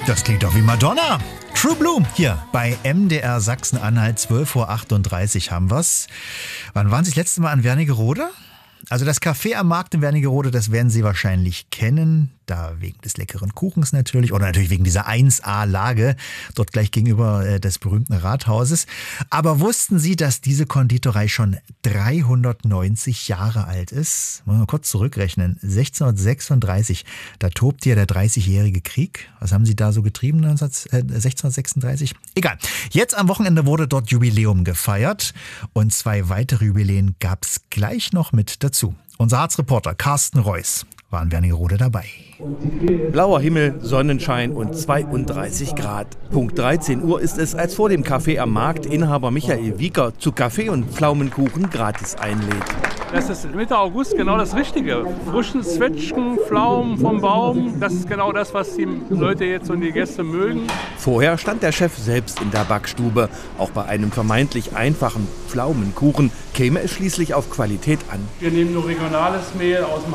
Das klingt doch wie Madonna. True Blue hier bei MDR Sachsen-Anhalt, 12:38 Uhr haben wir's. Wann waren Sie das letzte Mal an Wernigerode? Also das Café am Markt in Wernigerode, das werden Sie wahrscheinlich kennen. Da wegen des leckeren Kuchens natürlich oder natürlich wegen dieser 1A-Lage, dort gleich gegenüber des berühmten Rathauses. Aber wussten Sie, dass diese Konditorei schon 390 Jahre alt ist? Wollen wir mal kurz zurückrechnen. 1636, da tobt hier der 30-jährige Krieg. Was haben Sie da so getrieben 1636? Egal. Jetzt am Wochenende wurde dort Jubiläum gefeiert und 2 weitere Jubiläen gab es gleich noch mit dazu. Unser Harzreporter Carsten Reuss war in Wernigerode dabei. Blauer Himmel, Sonnenschein und 32 Grad. Punkt 13 Uhr ist es, als vor dem Café am Markt Inhaber Michael Wieker zu Kaffee und Pflaumenkuchen gratis einlädt. Das ist Mitte August genau das Richtige. Frischen Zwetschgen, Pflaumen vom Baum, das ist genau das, was die Leute jetzt und die Gäste mögen. Vorher stand der Chef selbst in der Backstube. Auch bei einem vermeintlich einfachen Pflaumenkuchen käme es schließlich auf Qualität an. Wir nehmen nur regionales Mehl aus dem